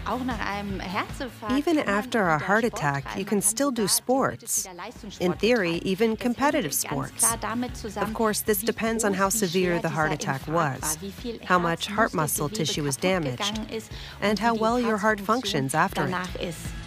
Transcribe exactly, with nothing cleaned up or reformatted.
Even after a heart attack, you can still do sports. In theory, even competitive sports. Of course, this depends on how severe the heart attack was, how much heart muscle tissue was damaged, and how well your heart functions after it.